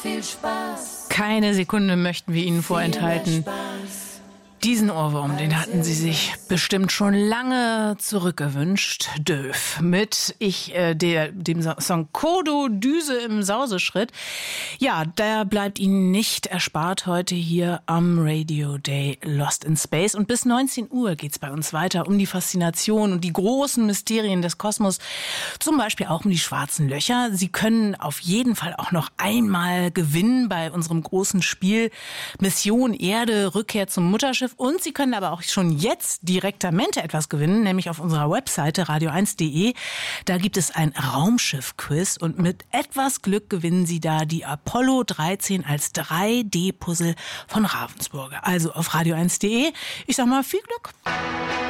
viel Spaß. Keine Sekunde möchten wir Ihnen vorenthalten. Diesen Ohrwurm, den hatten Sie sich bestimmt schon lange zurückgewünscht. Döf mit dem Song Kodo Düse im Sauseschritt. Ja, der bleibt Ihnen nicht erspart heute hier am Radio Day Lost in Space. Und bis 19 Uhr geht's bei uns weiter um die Faszination und die großen Mysterien des Kosmos. Zum Beispiel auch um die schwarzen Löcher. Sie können auf jeden Fall auch noch einmal gewinnen bei unserem großen Spiel Mission Erde, Rückkehr zum Mutterschiff. Und Sie können aber auch schon jetzt direktamente etwas gewinnen, nämlich auf unserer Webseite radio1.de. Da gibt es ein Raumschiff-Quiz und mit etwas Glück gewinnen Sie da die Apollo 13 als 3D-Puzzle von Ravensburger. Also auf radio1.de. Ich sag mal, viel Glück.